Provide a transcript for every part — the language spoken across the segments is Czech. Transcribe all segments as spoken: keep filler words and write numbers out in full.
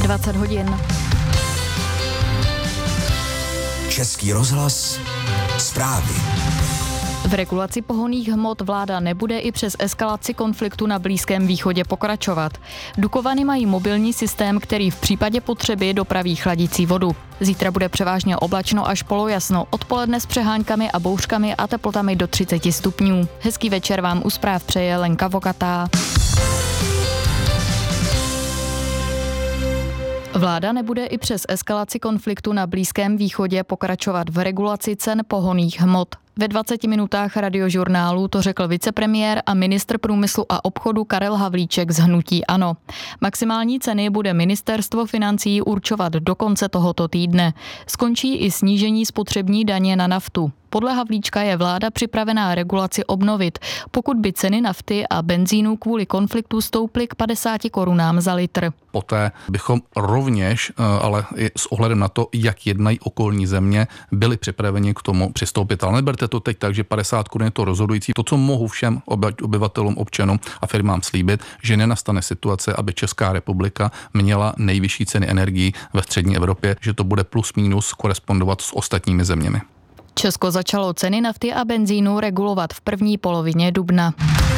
dvacet hodin. Český rozhlas, zprávy. V regulaci pohonných hmot vláda nebude i přes eskalaci konfliktu na Blízkém východě pokračovat. Dukovany mají mobilní systém, který v případě potřeby dopraví chladicí vodu. Zítra bude převážně oblačno až polojasno, odpoledne s přeháňkami a bouřkami a teplotami do třicet stupňů. Hezký večer vám u zpráv přeje Lenka Vokatá. Vláda nebude i přes eskalaci konfliktu na Blízkém východě pokračovat v regulaci cen pohonných hmot. Ve dvaceti minutách radiožurnálu to řekl vicepremiér a ministr průmyslu a obchodu Karel Havlíček z hnutí ANO. Maximální ceny bude ministerstvo financí určovat do konce tohoto týdne. Skončí i snížení spotřební daně na naftu. Podle Havlíčka je vláda připravená regulaci obnovit, pokud by ceny nafty a benzínu kvůli konfliktu stouply k padesáti korunám za litr. Poté bychom rovněž, ale i s ohledem na to, jak jednají okolní země, byli připraveni k tomu přistoupit. Ale neberte to teď tak, že padesát korun je to rozhodující. To, co mohu všem obyvatelům, občanům a firmám slíbit, že nenastane situace, aby Česká republika měla nejvyšší ceny energií ve střední Evropě, že to bude plus minus korespondovat s ostatními zeměmi. Česko začalo ceny nafty a benzínu regulovat v první polovině dubna.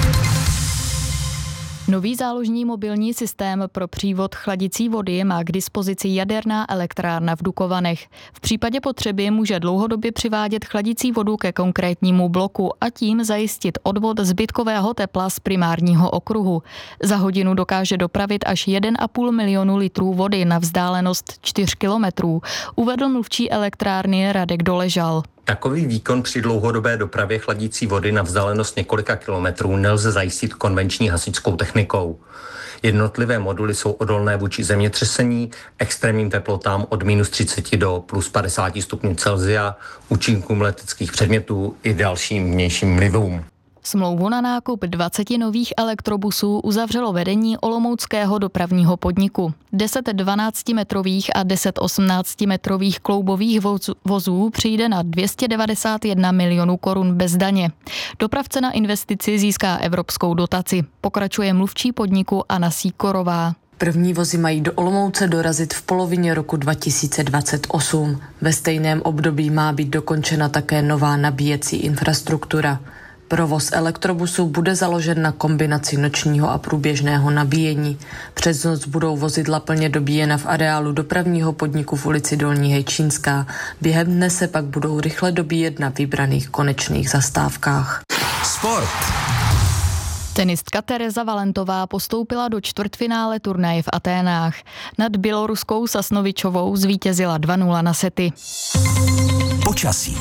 Nový záložní mobilní systém pro přívod chladicí vody má k dispozici jaderná elektrárna v Dukovanech. V případě potřeby může dlouhodobě přivádět chladicí vodu ke konkrétnímu bloku a tím zajistit odvod zbytkového tepla z primárního okruhu. Za hodinu dokáže dopravit až jeden a půl milionu litrů vody na vzdálenost čtyři kilometrů, uvedl mluvčí elektrárny Radek Doležal. Takový výkon při dlouhodobé dopravě chladící vody na vzdálenost několika kilometrů nelze zajistit konvenční hasičskou technikou. Jednotlivé moduly jsou odolné vůči zemětřesení, extrémním teplotám od minus třicet do plus padesát stupňů Celsia, účinkům leteckých předmětů i dalším vnějším vlivům. Smlouvu na nákup dvaceti nových elektrobusů uzavřelo vedení olomouckého dopravního podniku. deset dvanáctimetrových a deset osmnáctimetrových kloubových vozů přijde na dvě stě devadesát jedna milionů korun bez daně. Dopravce na investici získá evropskou dotaci. Pokračuje mluvčí podniku Anna Sýkorová. První vozy mají do Olomouce dorazit v polovině roku dva tisíce dvacet osm. Ve stejném období má být dokončena také nová nabíjecí infrastruktura. Provoz elektrobusů bude založen na kombinaci nočního a průběžného nabíjení. Přes noc budou vozidla plně dobíjena v areálu dopravního podniku v ulici Dolní Hejčínská. Během dne se pak budou rychle dobíjet na vybraných konečných zastávkách. Sport. Tenistka Tereza Valentová postoupila do čtvrtfinále turnaje v Aténách. Nad běloruskou Sasnovičovou zvítězila dva nula na sety. Počasí.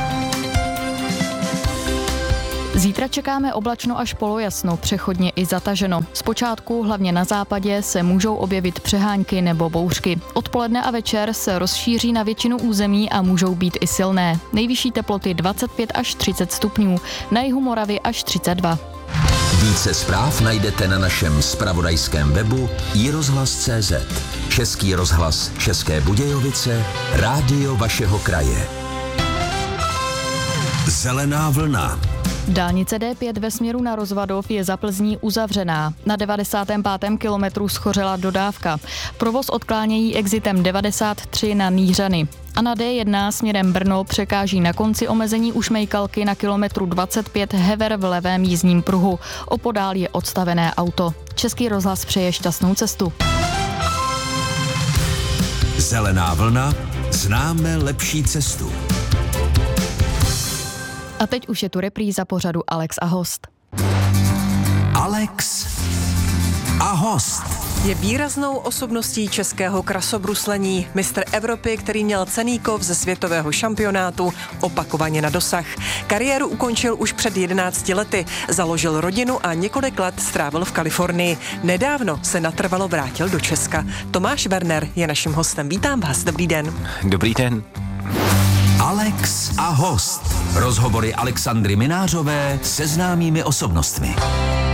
Zítra čekáme oblačno až polojasno, přechodně i zataženo. Zpočátku, hlavně na západě, se můžou objevit přehánky nebo bouřky. Odpoledne a večer se rozšíří na většinu území a můžou být i silné. Nejvyšší teploty dvacet pět až třicet stupňů, na jihu Moravy až třicet dva. Více zpráv najdete na našem zpravodajském webu i rozhlas tečka cé zet. Český rozhlas České Budějovice, rádio vašeho kraje. Zelená vlna. Dálnice D pět ve směru na Rozvadov je za Plzní uzavřená. Na devadesátém pátém kilometru schořela dodávka. Provoz odklánějí exitem devadesát tři na Nířany. A na D jedna směrem Brno překáží na konci omezení u Šmejkalky na kilometru dvacet pět Hever v levém jízdním pruhu. Opodál je odstavené auto. Český rozhlas přeje šťastnou cestu. Zelená vlna, známe lepší cestu. A teď už je tu repríza pořadu Alex a host. Alex a host. Je výraznou osobností českého krasobruslení, mistr Evropy, který měl cenný kov ze světového šampionátu opakovaně na dosah. Kariéru ukončil už před jedenácti lety, založil rodinu a několik let strávil v Kalifornii. Nedávno se natrvalo vrátil do Česka. Tomáš Werner je naším hostem. Vítám vás, dobrý den. Dobrý den. Alex a host. Rozhovory Alexandry Minářové se známými osobnostmi.